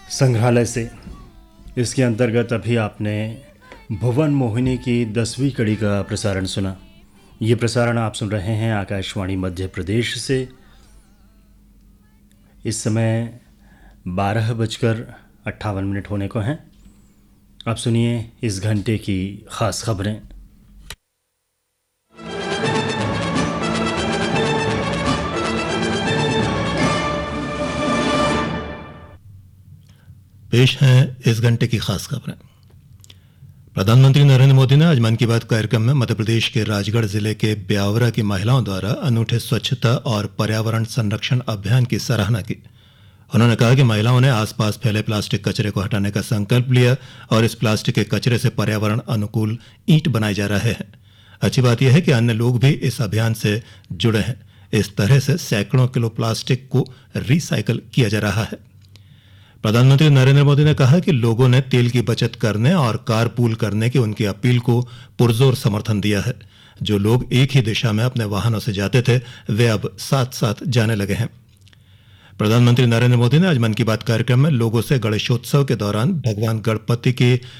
संग्रहालय से। इसके अंतर्गत अभी आपने भुवन मोहिनी की 10वीं कड़ी का प्रसारण सुना। ये प्रसारण आप सुन रहे हैं आकाशवाणी मध्य प्रदेश से। इस समय 12:58 होने को हैं। अब सुनिए इस घंटे की ख़ास खबरें। पेश हैं इस घंटे की खास खबरें। प्रधानमंत्री नरेंद्र मोदी ने आज मन की बात कार्यक्रम में मध्य प्रदेश के राजगढ़ जिले के ब्यावरा की महिलाओं द्वारा अनूठे स्वच्छता और पर्यावरण संरक्षण अभियान की सराहना की। उन्होंने कहा कि महिलाओं ने आसपास फैले प्लास्टिक कचरे को हटाने का संकल्प लिया और इस प्लास्टिक के कचरे से पर्यावरण अनुकूल ईंट बनाए जा रहे हैं। अच्छी बात यह है कि अन्य लोग भी इस अभियान से जुड़े हैं। इस तरह से सैकड़ों किलो प्लास्टिक को रिसाइकल किया जा रहा है। प्रधानमंत्री नरेंद्र मोदी ने कहा कि लोगों ने तेल की बचत करने और कारपूल करने की उनकी अपील को पुरजोर समर्थन दिया है। जो लोग एक ही दिशा में अपने वाहनों से जाते थे वे अब साथ साथ जाने लगे हैं। प्रधानमंत्री नरेंद्र मोदी ने आज मन की बात कार्यक्रम में लोगों से गणेशोत्सव के दौरान भगवान गणपति की